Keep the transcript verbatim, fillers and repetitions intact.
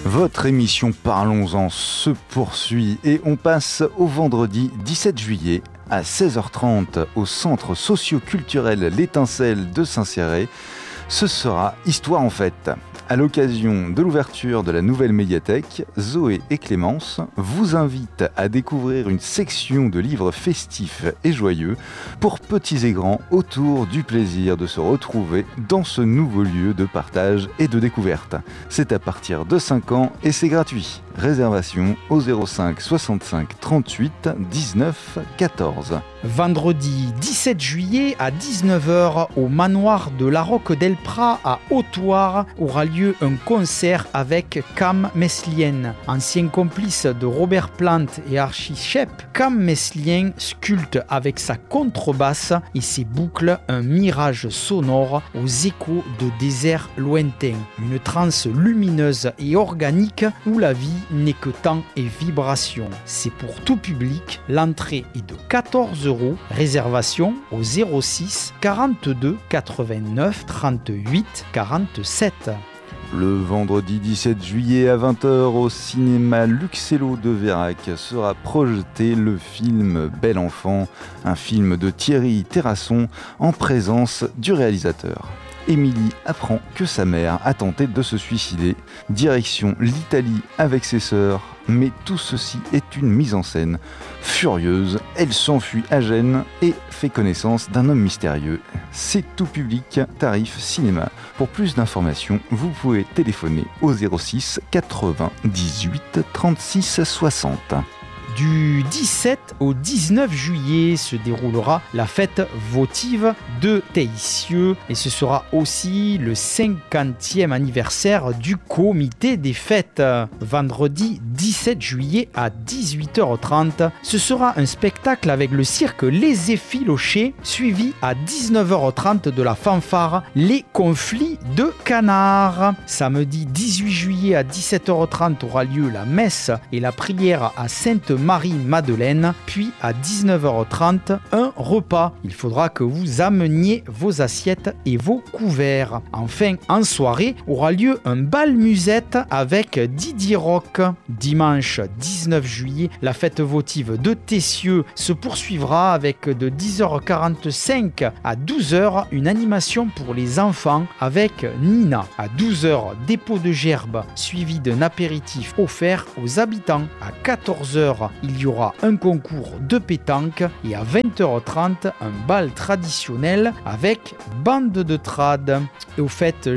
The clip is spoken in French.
Votre émission Parlons-en se poursuit et on passe au vendredi dix-sept juillet à seize heures trente au centre socio-culturel L'Étincelle de Saint-Céré. Ce sera Histoire en fête. À l'occasion de l'ouverture de la nouvelle médiathèque, Zoé et Clémence vous invitent à découvrir une section de livres festifs et joyeux pour petits et grands autour du plaisir de se retrouver dans ce nouveau lieu de partage et de découverte. C'est à partir de cinq ans et c'est gratuit. Réservation au zéro cinq soixante-cinq trente-huit dix-neuf quatorze. Vendredi dix-sept juillet à dix-neuf heures au manoir de la Roque del Prat à Haute-Loire aura lieu un concert avec Cam Meslien. Ancien complice de Robert Plant et Archie Shepp, Cam Meslien sculpte avec sa contrebasse et ses boucles un mirage sonore aux échos de déserts lointains. Une transe lumineuse et organique où la vie n'est que temps et vibration. C'est pour tout public, l'entrée est de quatorze euros. Réservation au zéro six quarante-deux quatre-vingt-neuf trente-huit quarante-sept. Le vendredi dix-sept juillet à vingt heures au cinéma Luxello de Vérac sera projeté le film Bel Enfant, un film de Thierry Terrasson en présence du réalisateur. Émilie apprend que sa mère a tenté de se suicider. Direction l'Italie avec ses sœurs, mais tout ceci est une mise en scène. Furieuse, elle s'enfuit à Gênes et fait connaissance d'un homme mystérieux. C'est tout public, tarif cinéma. Pour plus d'informations, vous pouvez téléphoner au zéro six quatre-vingt-dix-huit trente-six soixante. Du dix-sept au dix-neuf juillet se déroulera la fête votive de Teissieux et ce sera aussi le cinquantième anniversaire du comité des fêtes. Vendredi dix-sept juillet à dix-huit heures trente, ce sera un spectacle avec le cirque Les Effilochés suivi à dix-neuf heures trente de la fanfare Les Conflits de Canards. Samedi dix-huit juillet à dix-sept heures trente aura lieu la messe et la prière à Sainte Marie-Madeleine, puis à dix-neuf heures trente, un repas. Il faudra que vous ameniez vos assiettes et vos couverts. Enfin, en soirée, aura lieu un bal musette avec Didier Rock. Dimanche dix-neuf juillet, la fête votive de Teissieux se poursuivra avec de dix heures quarante-cinq à douze heures une animation pour les enfants avec Nina. À douze heures, dépôt de gerbes suivi d'un apéritif offert aux habitants. À quatorze heures, il y aura un concours de pétanque et à vingt heures trente, un bal traditionnel avec bande de trad. Et au fait,